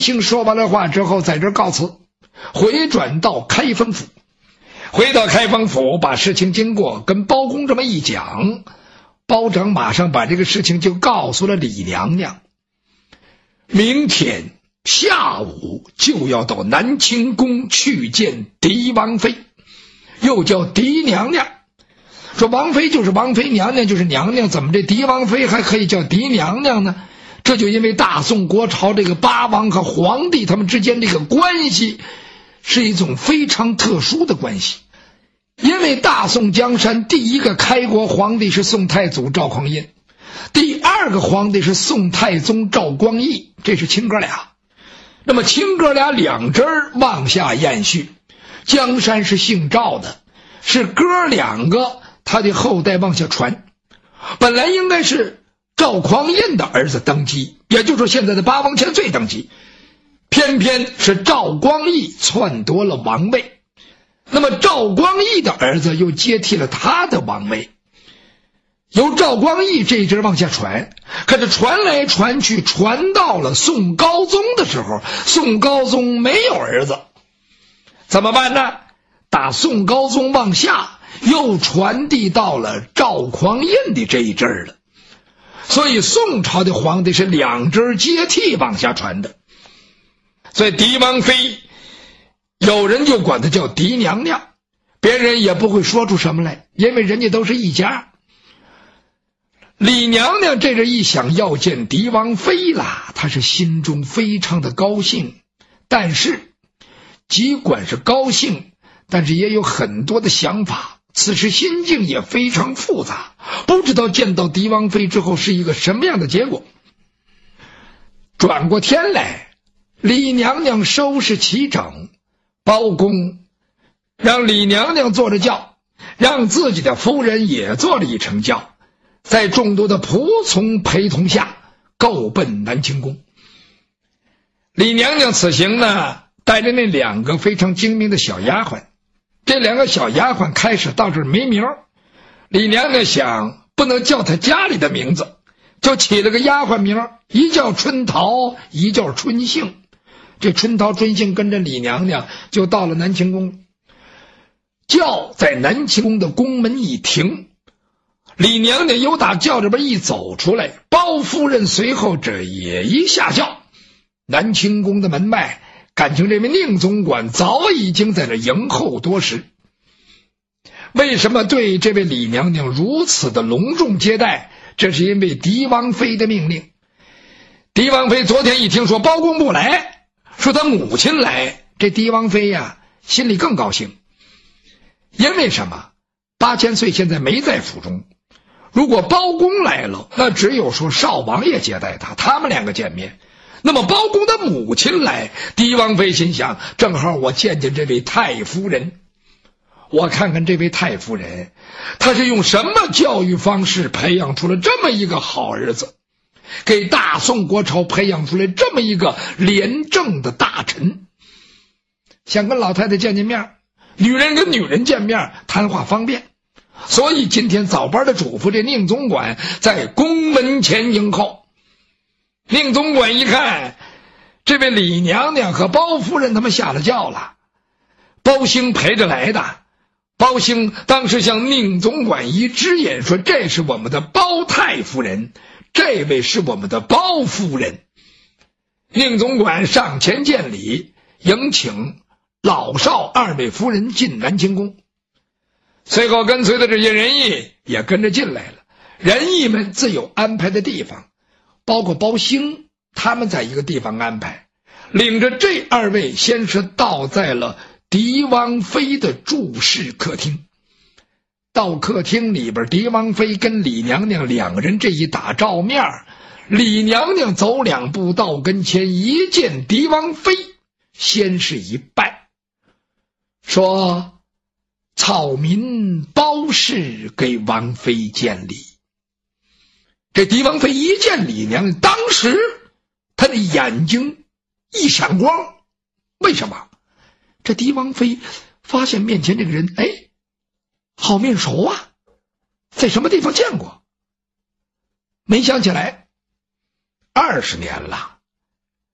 卿说完了话之后，在这告辞，回转到开封府。回到开封府，把事情经过跟包公这么一讲，包拯马上把这个事情就告诉了李娘娘。明天下午就要到南清宫去见狄王妃，又叫狄娘娘。说王妃就是王妃，娘娘就是娘娘，怎么这狄王妃还可以叫狄娘娘呢？这就因为大宋国朝这个八王和皇帝他们之间这个关系是一种非常特殊的关系。因为大宋江山第一个开国皇帝是宋太祖赵匡胤，第二个皇帝是宋太宗赵光义，这是亲哥俩。那么亲哥俩两支往下延续，江山是姓赵的，是哥两个他的后代往下传。本来应该是赵匡胤的儿子登基，也就是说现在的八王千岁登基，偏偏是赵光义篡夺了王位，那么赵光义的儿子又接替了他的王位，由赵光义这一支往下传。可是传来传去，传到了宋高宗的时候，宋高宗没有儿子，怎么办呢？打宋高宗往下又传递到了赵匡胤的这一支了。所以宋朝的皇帝是两支接替往下传的。所以狄王妃有人就管她叫狄娘娘，别人也不会说出什么来，因为人家都是一家。李娘娘这一想要见狄王妃啦，她是心中非常的高兴，但是尽管是高兴，但是也有很多的想法，此时心境也非常复杂，不知道见到狄王妃之后是一个什么样的结果。转过天来，李娘娘收拾齐整，包公让李娘娘坐着轿，让自己的夫人也坐了一乘轿，在众多的仆从陪同下够奔南清宫。李娘娘此行呢，带着那两个非常精明的小丫鬟。这两个小丫鬟开始到这儿没名，李娘娘想不能叫她家里的名字，就起了个丫鬟名，一叫春桃，一叫春杏。这春桃春杏跟着李娘娘就到了南清宫，轿在南清宫的宫门一停，李娘娘由打轿这边一走出来，包夫人随后这也一下轿。南清宫的门外，感情这位宁总管早已经在这迎候多时。为什么对这位李娘娘如此的隆重接待？这是因为狄王妃的命令。狄王妃昨天一听说包公不来，说他母亲来，这狄王妃呀心里更高兴。因为什么？8000岁现在没在府中，如果包公来了，那只有说少王爷接待他，他们两个见面。那么包公的母亲来，狄王妃心想，正好我见见这位太夫人，我看看这位太夫人她是用什么教育方式培养出了这么一个好儿子，给大宋国朝培养出来这么一个廉政的大臣。想跟老太太见见面，女人跟女人见面谈话方便，所以今天早班的嘱咐这宁总管在宫门前迎候。宁总管一看，这位李娘娘和包夫人他们下了轿了，包兴陪着来的。包兴当时向宁总管一直言说，这是我们的包太夫人，这位是我们的包夫人。宁总管上前见礼，迎请老少二位夫人进南清宫。随后跟随的这些人役也跟着进来了，人役们自有安排的地方，包括包兴他们在一个地方安排，领着这二位先是到在了狄王妃的住室客厅。到客厅里边，狄王妃跟李娘娘两个人这一打照面，李娘娘走两步到跟前，一见狄王妃，先是一拜，说草民包氏给王妃见礼。这狄王妃一见李娘娘，当时她的眼睛一闪光。为什么？这狄王妃发现面前这个人，好面熟啊，在什么地方见过？没想起来，20年了，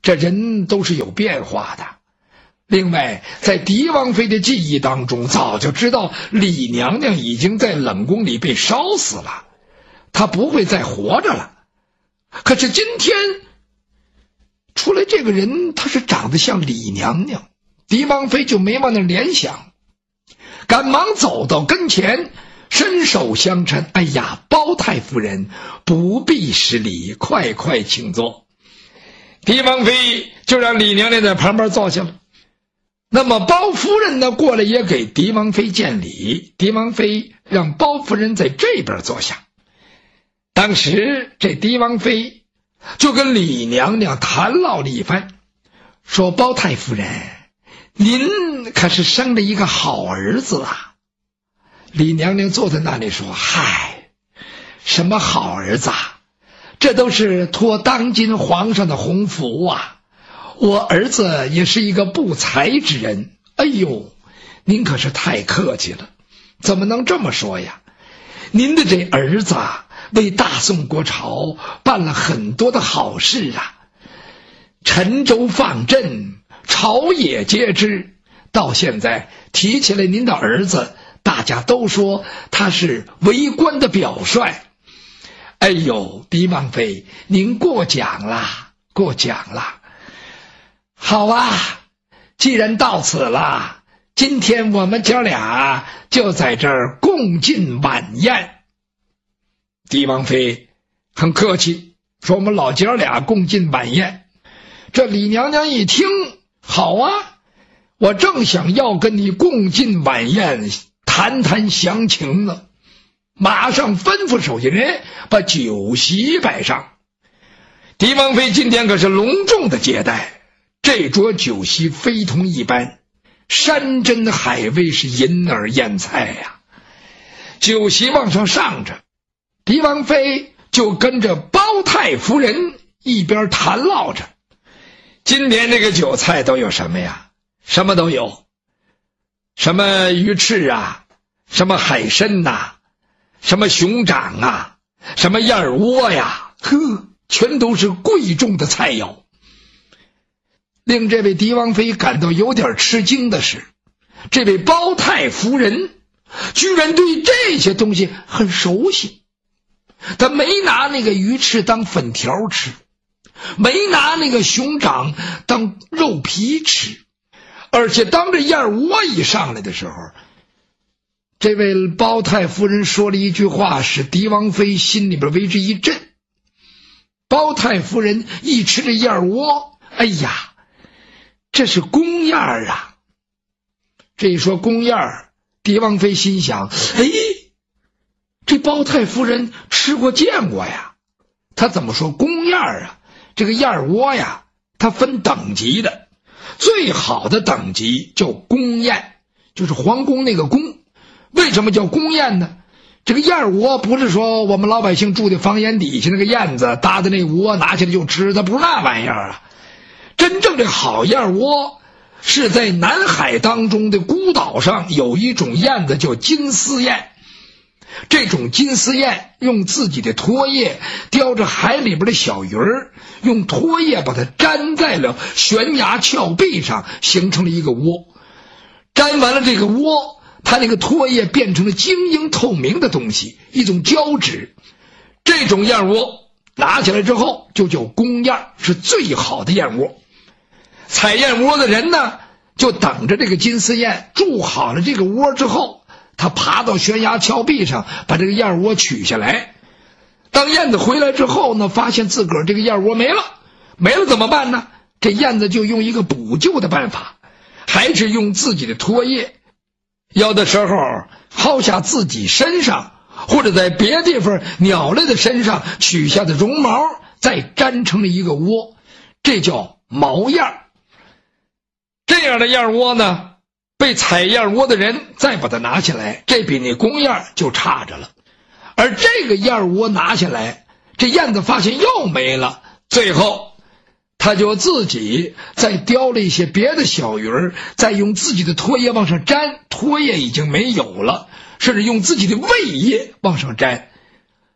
这人都是有变化的。另外，在狄王妃的记忆当中，早就知道李娘娘已经在冷宫里被烧死了，她不会再活着了。可是今天出来这个人，他是长得像李娘娘，狄王妃就没往那联想，赶忙走到跟前，伸手相称：“哎呀，包太夫人，不必失礼，快快请坐。”狄王妃就让李娘娘在旁边坐下了。那么包夫人呢，过来也给狄王妃见礼，狄王妃让包夫人在这边坐下。当时这狄王妃就跟李娘娘谈唠了一番，说：“包太夫人，您可是生了一个好儿子啊。”李娘娘坐在那里说：“嗨，什么好儿子啊，这都是托当今皇上的洪福啊。我儿子也是一个不才之人。”“哎呦，您可是太客气了，怎么能这么说呀？您的这儿子啊，为大宋国朝办了很多的好事啊，沉舟放阵，朝野皆知。到现在提起来您的儿子，大家都说他是为官的表率。”“哎呦，狄王妃，您过奖啦，过奖啦。好啊，既然到此了，今天我们姐俩就在这儿共进晚宴。”狄王妃很客气，说：“我们老姐俩共进晚宴。”这李娘娘一听，好啊，我正想要跟你共进晚宴，谈谈详情呢。马上吩咐手下人把酒席摆上。狄王妃今天可是隆重的接待，这桌酒席非同一般，山珍海味是银耳宴菜呀。酒席往上上着，狄王妃就跟着包太夫人一边谈唠着。今年这个酒菜都有什么呀？什么都有，什么鱼翅啊，什么海参呐，什么熊掌啊，什么燕窝呀，全都是贵重的菜肴。令这位狄王妃感到有点吃惊的是，这位包太夫人居然对这些东西很熟悉。她没拿那个鱼翅当粉条吃，没拿那个熊掌当肉皮吃，而且当这燕窝一上来的时候，这位包太夫人说了一句话，使狄王妃心里边为之一震。包太夫人一吃这燕窝，哎呀，这是公燕啊！这一说公燕，狄王妃心想：哎，这包太夫人吃过见过呀。她怎么说公燕啊？这个燕窝呀，它分等级的，最好的等级叫公燕，就是皇宫那个宫。为什么叫公燕呢？这个燕窝不是说我们老百姓住的房檐底下那个燕子搭的那窝拿起来就吃，它不是那玩意儿啊。真正的好燕窝是在南海当中的孤岛上有一种燕子叫金丝燕。这种金丝燕用自己的唾液叼着海里边的小鱼儿，用唾液把它粘在了悬崖峭壁上，形成了一个窝。粘完了这个窝，它那个唾液变成了晶莹透明的东西，一种胶质。这种燕窝拿起来之后就叫公燕，是最好的燕窝。采燕窝的人呢，就等着这个金丝燕筑好了这个窝之后，他爬到悬崖峭壁上，把这个燕窝取下来。当燕子回来之后呢，发现自个儿这个燕窝没了怎么办呢？这燕子就用一个补救的办法，还是用自己的唾液，有的时候薅下自己身上或者在别地方鸟类的身上取下的绒毛，再粘成了一个窝，这叫毛燕。这样的燕窝呢，被采燕窝的人再把它拿下来，这比那公燕就差着了。而这个燕窝拿下来，这燕子发现又没了，最后他就自己再叼了一些别的小鱼儿，再用自己的唾液往上粘，唾液已经没有了，甚至用自己的胃液往上粘。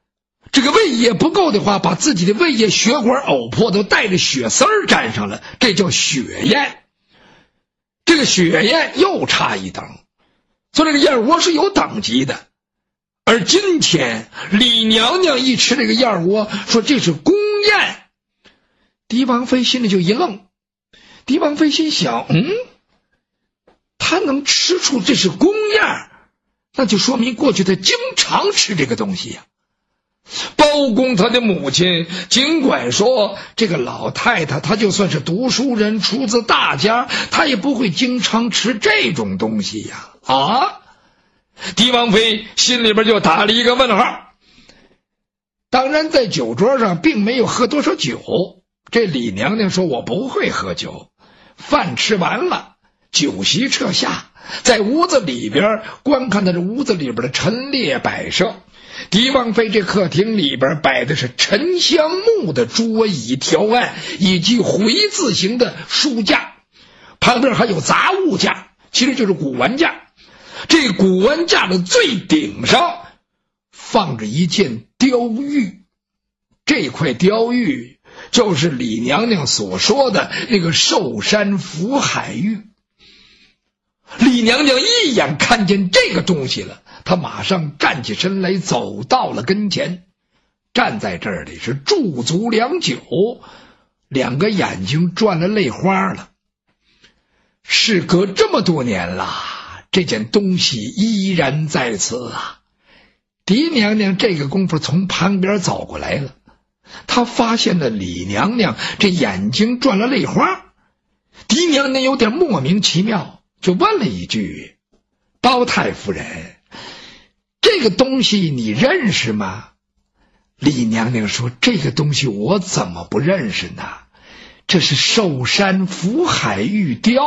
这个胃液不够的话，把自己的胃液血管呕破都带着血丝儿沾上了，这叫血燕。这个血燕又差一等，所以这个燕窝是有等级的。而今天李娘娘一吃这个燕窝，说这是宫宴，狄王妃心里就一愣。狄王妃心想，他能吃出这是宫宴，那就说明过去他经常吃这个东西呀。包公他的母亲尽管说这个老太太她就算是读书人，出自大家，她也不会经常吃这种东西呀。狄王妃心里边就打了一个问号。当然在酒桌上并没有喝多少酒，这李娘娘说我不会喝酒。饭吃完了，酒席撤下，在屋子里边观看到这屋子里边的陈列摆设。狄王妃这客厅里边摆的是沉香木的桌椅条案，以及回字形的书架，旁边还有杂物架，其实就是古玩架。这古玩架的最顶上放着一件雕玉，这块雕玉就是李娘娘所说的那个寿山福海玉。李娘娘一眼看见这个东西了，她马上站起身来，走到了跟前，站在这里是驻足良久，两个眼睛转了泪花了。事隔这么多年了，这件东西依然在此啊。狄娘娘这个功夫从旁边走过来了，她发现了李娘娘这眼睛转了泪花。狄娘娘有点莫名其妙，就问了一句，包太夫人，这个东西你认识吗？李娘娘说，这个东西我怎么不认识呢？这是寿山福海玉雕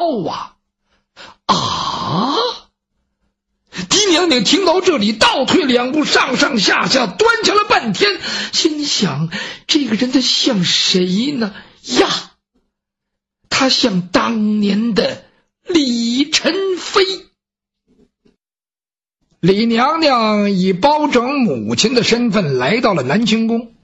啊！狄娘娘听到这里，倒退两步，上上下下端详了半天，心想，这个人他像谁呢？呀，他像当年的李宸妃。李娘娘以包拯母亲的身份来到了南清宫，